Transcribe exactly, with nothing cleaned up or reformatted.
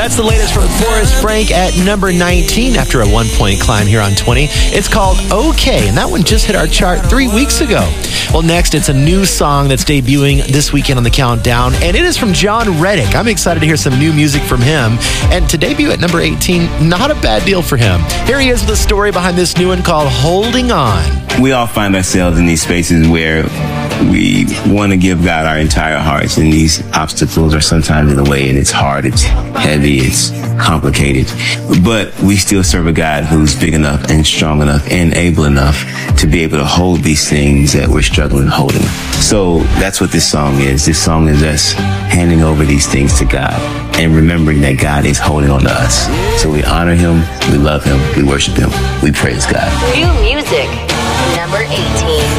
That's the latest from Forrest Frank at number nineteen after a one-point climb here on twenty. It's called OK, and that one just hit our chart three weeks ago. Well, next, it's a new song that's debuting this weekend on the countdown, and it is from John Reddick. I'm excited to hear some new music from him, and to debut at number eighteen, not a bad deal for him. Here he is with a story behind this new one called Holding On. We all find ourselves in these spaces where we want to give God our entire hearts, and these obstacles are sometimes in the way, and it's hard, it's heavy, it's complicated. But we still serve a God who's big enough and strong enough and able enough to be able to hold these things that we're struggling holding. So that's what this song is. This song is us handing over these things to God and remembering that God is holding on to us. So we honor him, we love him, we worship him, we praise God. New music, number eighteen.